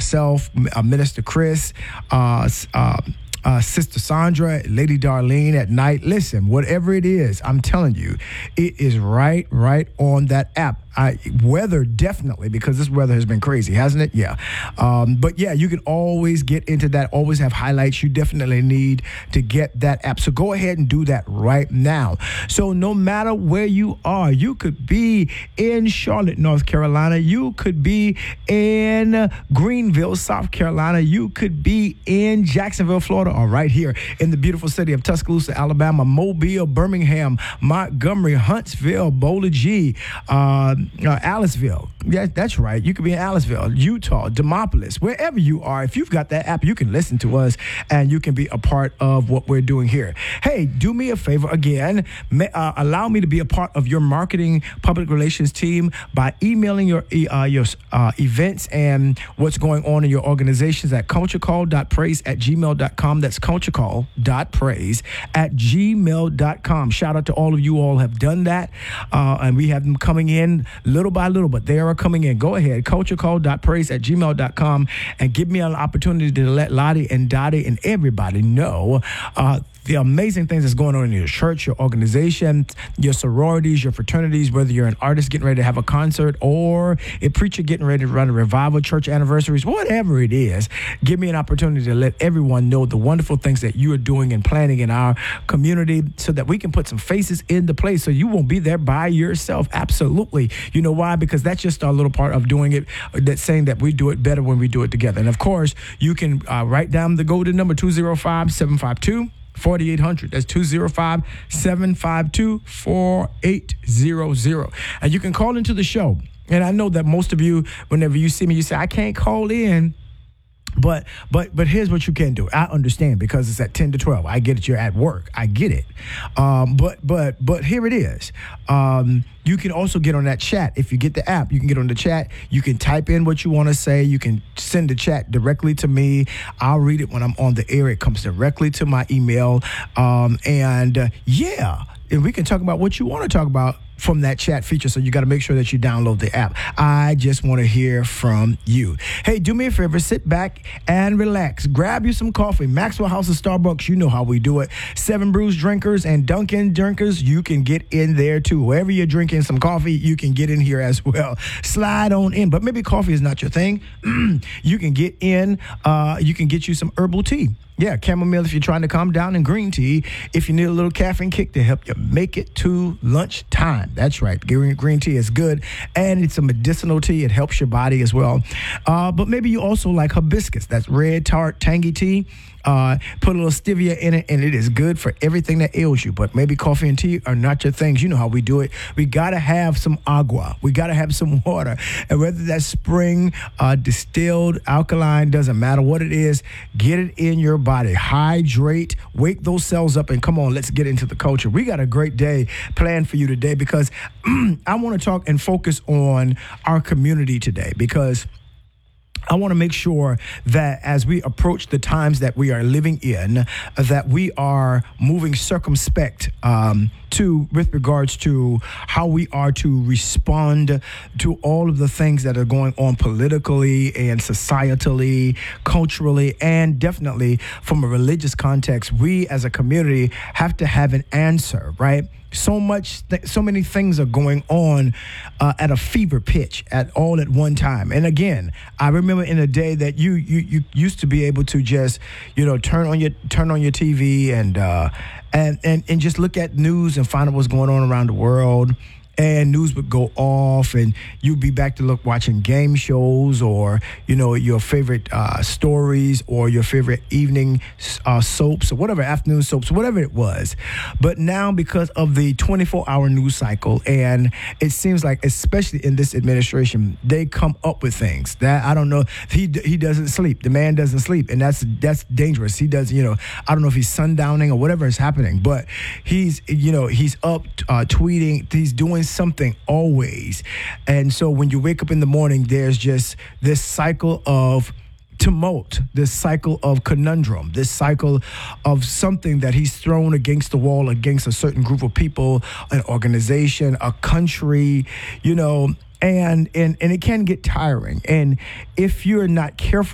myself, Minister Chris, Sister Sandra, Lady Darlene at night. Listen, whatever it is, I'm telling you, it is right on that app. Weather, definitely, because this weather has been crazy, hasn't it? Yeah. But yeah, you can always get into that, always have highlights. You definitely need to get that app. So go ahead and do that right now. So no matter where you are, you could be in Charlotte, North Carolina. You could be in Greenville, South Carolina. You could be in Jacksonville, Florida, or right here in the beautiful city of Tuscaloosa, Alabama, Mobile, Birmingham, Montgomery, Huntsville, Bowler G, Aliceville. Yeah, that's right. You could be in Aliceville, Utah, Demopolis, wherever you are. If you've got that app, you can listen to us and you can be a part of what we're doing here. Hey, do me a favor again. Allow me to be a part of your marketing public relations team by emailing your events and what's going on in your organizations at culturecall.praise@gmail.com. That's culturecall.praise@gmail.com. Shout out to all of you all have done that. And we have them coming in little by little, but they are coming in. Go ahead, culturecall.praise@gmail.com, and give me an opportunity to let Lottie and Dottie and everybody know the amazing things that's going on in your church, your organization, your sororities, your fraternities, whether you're an artist getting ready to have a concert or a preacher getting ready to run a revival, church anniversaries, whatever it is. Give me an opportunity to let everyone know the wonderful things that you are doing and planning in our community so that we can put some faces into place so you won't be there by yourself. Absolutely. You know why? Because that's just our little part of doing it, that's saying that we do it better when we do it together. And of course, you can write down the golden number 205-752. 4800. That's 205-752-4800. And you can call into the show. And I know that most of you, whenever you see me, you say, I can't call in. But here's what you can do. I understand because it's at 10 to 12. I get it. You're at work. I get it. But here it is. You can also get on that chat. If you get the app, you can get on the chat. You can type in what you want to say. You can send the chat directly to me. I'll read it when I'm on the air. It comes directly to my email. And we can talk about what you want to talk about from that chat feature. So you got to make sure that you download the app. I just want to hear from you. Hey, do me a favor, sit back and relax. Grab you some coffee. Maxwell House of Starbucks, you know how we do it. Seven Brews drinkers and Dunkin' drinkers, you can get in there too. Wherever you're drinking some coffee, you can get in here as well. Slide on in, but maybe coffee is not your thing. You can get in, you can get you some herbal tea. Yeah, chamomile if you're trying to calm down, and green tea if you need a little caffeine kick to help you make it to lunchtime. That's right. Green tea is good, and it's a medicinal tea. It helps your body as well. But maybe you also like hibiscus. That's red, tart, tangy tea. Put a little stevia in it, and it is good for everything that ails you. But maybe coffee and tea are not your things. You know how we do it. We got to have some agua. We got to have some water. And whether that's spring, distilled, alkaline, doesn't matter what it is, get it in your body. Hydrate, wake those cells up, and come on, let's get into the culture. We got a great day planned for you today because I want to talk and focus on our community today because I want to make sure that as we approach the times that we are living in, that we are moving circumspect with regards to how we are to respond to all of the things that are going on politically and societally, culturally, and definitely from a religious context. We as a community have to have an answer, right? So many things are going on at a fever pitch at one time. And again, I remember in a day that you used to be able to just, turn on your TV and just look at news and find out what's going on around the world. And news would go off, and you'd be back to watching game shows or, your favorite stories or your favorite evening soaps or whatever, afternoon soaps, whatever it was. But now, because of the 24-hour news cycle, and it seems like, especially in this administration, they come up with things that I don't know. He doesn't sleep. The man doesn't sleep, and that's dangerous. He does, I don't know if he's sundowning or whatever is happening, but he's up tweeting. He's doing something always. And so when you wake up in the morning, there's just this cycle of tumult, this cycle of conundrum, this cycle of something that he's thrown against the wall against a certain group of people, an organization, a country, and it can get tiring. And if you're not careful